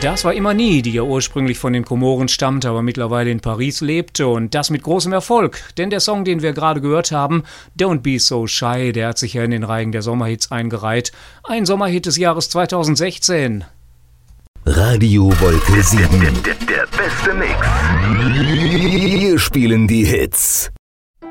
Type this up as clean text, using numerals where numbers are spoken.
Das war Imani, die ja ursprünglich von den Komoren stammt, aber mittlerweile in Paris lebte, und das mit großem Erfolg. Denn der Song, den wir gerade gehört haben, Don't Be So Shy, der hat sich ja in den Reigen der Sommerhits eingereiht. Ein Sommerhit des Jahres 2016. Radio Wolke 7. Der beste Mix. Wir spielen die Hits.